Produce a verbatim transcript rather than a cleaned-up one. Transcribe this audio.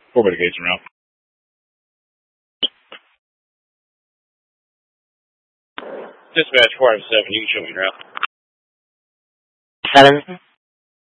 Four by the gates around. Dispatch four five seven, you can show me your route. Seven.